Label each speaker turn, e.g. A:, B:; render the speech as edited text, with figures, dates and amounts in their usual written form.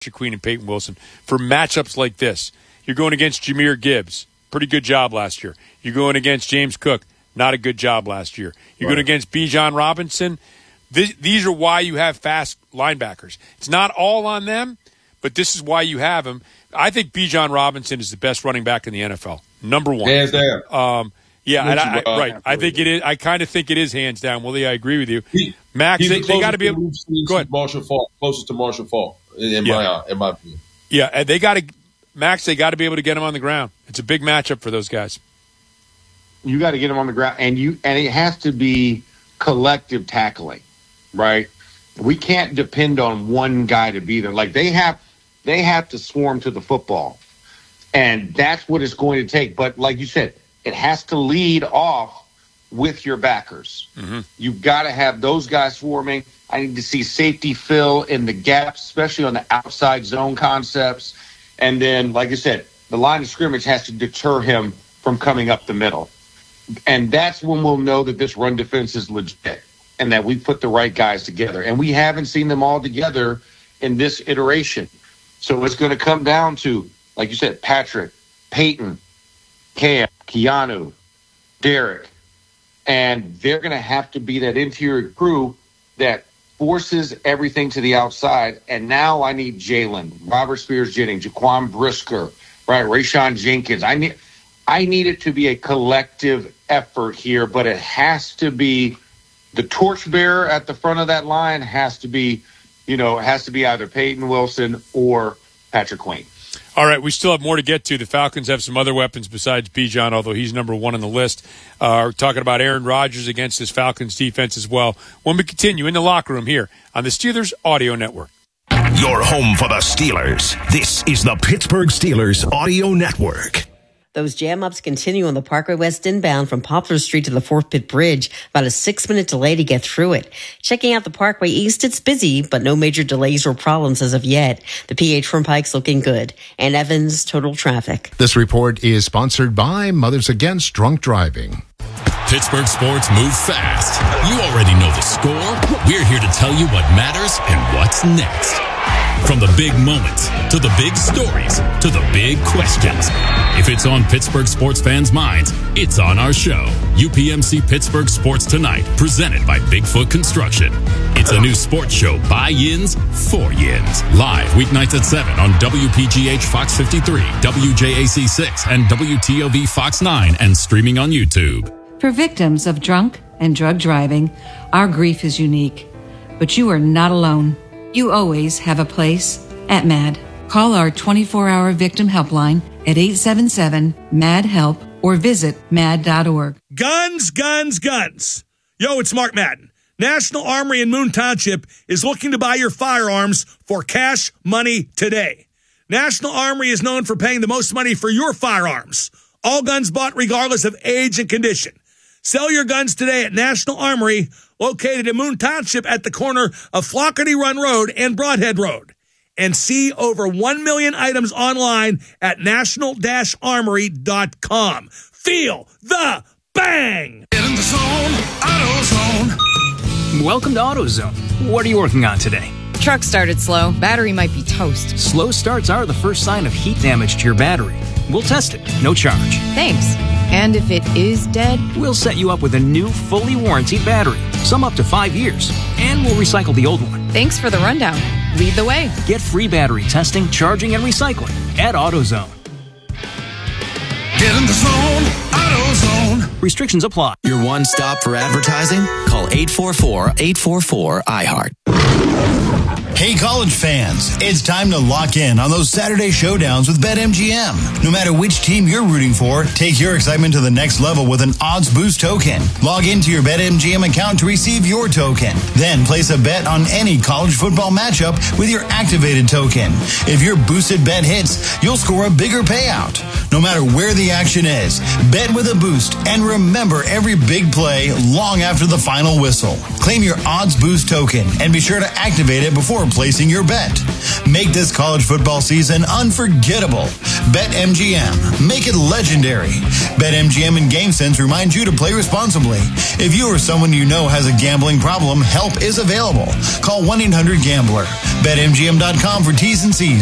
A: Queen and Peyton Wilson for matchups like this. You're going against Jahmyr Gibbs. Pretty good job last year. You're going against James Cook. Not a good job last year. You're going against Bijan Robinson. These are why you have fast linebackers. It's not all on them, but this is why you have them. I think Bijan Robinson is the best running back in the NFL. Number one.
B: Hands down.
A: Right. I think it is. I kind of think it is hands down. Willie, I agree with you. Max, they got to be able.
B: Go ahead. Closest to Marshall Faulk in my opinion.
A: Yeah, and they got to. Max, they got to be able to get him on the ground. It's a big matchup for those guys.
C: You got to get him on the ground, and it has to be collective tackling, right? We can't depend on one guy to be there. Like they have to swarm to the football, and that's what it's going to take. But like you said, it has to lead off with your backers. Mm-hmm. You've got to have those guys swarming. I need to see safety fill in the gaps, especially on the outside zone concepts. And then, like I said, the line of scrimmage has to deter him from coming up the middle. And that's when we'll know that this run defense is legit and that we put the right guys together. And we haven't seen them all together in this iteration. So it's going to come down to, like you said, Patrick, Peyton, Cam, Keanu, Derek. And they're going to have to be that interior crew that forces everything to the outside. And now I need Jalen, Robert Spears-Jennings, Jaquan Brisker, right, Rayshawn Jenkins. I need it to be a collective effort here, but it has to be the torchbearer at the front of that line has to be either Peyton Wilson or Patrick Queen.
A: All right, we still have more to get to. The Falcons have some other weapons besides Bijan, although he's number one on the list. We're talking about Aaron Rodgers against this Falcons defense as well. When we continue in the locker room here on the Steelers Audio Network.
D: Your home for the Steelers. This is the Pittsburgh Steelers Audio Network.
E: Those jam-ups continue on the Parkway West inbound from Poplar Street to the Fort Pitt Bridge. About a 6-minute delay to get through it. Checking out the Parkway East, it's busy, but no major delays or problems as of yet. The PA Turnpike's looking good. And Evans, total traffic.
F: This report is sponsored by Mothers Against Drunk Driving.
G: Pittsburgh sports move fast. You already know the score. We're here to tell you what matters and what's next. From the big moments, to the big stories, to the big questions. If it's on Pittsburgh sports fans' minds, it's on our show. UPMC Pittsburgh Sports Tonight, presented by Bigfoot Construction. It's a new sports show by Yins, for Yins. Live weeknights at 7 on WPGH Fox 53, WJAC 6, and WTOV Fox 9, and streaming on YouTube.
H: For victims of drunk and drug driving, our grief is unique. But you are not alone. You always have a place at MAD. Call our 24-hour victim helpline at 877-MAD-HELP or visit mad.org.
I: Guns, guns, guns. Yo, it's Mark Madden. National Armory in Moon Township is looking to buy your firearms for cash money today. National Armory is known for paying the most money for your firearms. All guns bought regardless of age and condition. Sell your guns today at National Armory, located in Moon Township at the corner of Flockerty Run Road and Broadhead Road. And see over 1 million items online at national-armory.com. Feel the bang!
J: Get in the zone, AutoZone.
K: Welcome to AutoZone. What are you working on today?
L: Truck started slow. Battery might be toast.
K: Slow starts are the first sign of heat damage to your battery. We'll test it, no charge.
L: Thanks. And if it is dead?
K: We'll set you up with a new, fully warranted battery, some up to 5 years, and we'll recycle the old one.
L: Thanks for the rundown. Lead the way.
K: Get free battery testing, charging, and recycling at AutoZone.
J: Get in the zone, AutoZone.
K: Restrictions apply.
M: Your one stop for advertising? Call 844-844-iHeart.
N: Hey, college fans, it's time to lock in on those Saturday showdowns with BetMGM. No matter which team you're rooting for, take your excitement to the next level with an odds boost token. Log into your BetMGM account to receive your token. Then place a bet on any college football matchup with your activated token. If your boosted bet hits, you'll score a bigger payout. No matter where the action is, bet with a boost and remember every big play long after the final whistle. Claim your odds boost token and be sure to activate it before placing your bet. Make this college football season unforgettable. BetMGM. Make it legendary. BetMGM and GameSense remind you to play responsibly. If you or someone you know has a gambling problem, help is available. Call 1-800-GAMBLER. BetMGM.com for T's and C's.